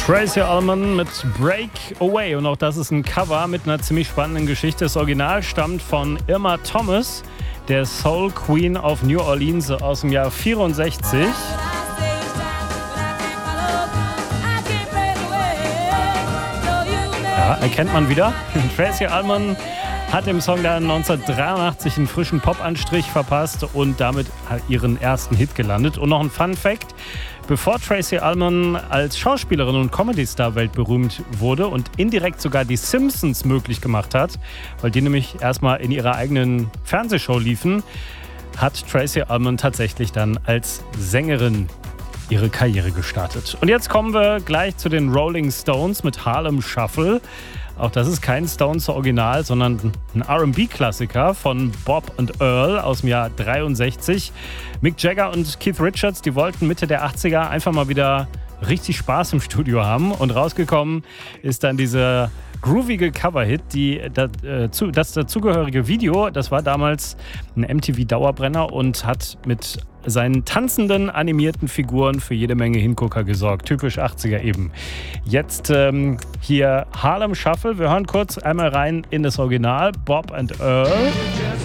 Tracey Ullman mit Break Away. Und auch das ist ein Cover mit einer ziemlich spannenden Geschichte. Das Original stammt von Irma Thomas, der Soul Queen of New Orleans aus dem Jahr 64. Ja, erkennt man wieder. Tracey Ullman hat dem Song dann 1983 einen frischen Pop-Anstrich verpasst und damit ihren ersten Hit gelandet. Und noch ein Fun-Fact: Bevor Tracey Ullman als Schauspielerin und Comedy-Star weltberühmt wurde und indirekt sogar die Simpsons möglich gemacht hat, weil die nämlich erstmal in ihrer eigenen Fernsehshow liefen, hat Tracey Ullman tatsächlich dann als Sängerin ihre Karriere gestartet. Und jetzt kommen wir gleich zu den Rolling Stones mit Harlem Shuffle. Auch das ist kein Stones-Original, sondern ein R&B-Klassiker von Bob und Earl aus dem Jahr 63. Mick Jagger und Keith Richards, die wollten Mitte der 80er einfach mal wieder richtig Spaß im Studio haben. Und rausgekommen ist dann dieser groovige Coverhit. Das dazugehörige Video, das war damals ein MTV-Dauerbrenner und hat mit seinen tanzenden, animierten Figuren für jede Menge Hingucker gesorgt. Typisch 80er eben. Jetzt hier Harlem Shuffle. Wir hören kurz einmal rein in das Original. Bob and Earl.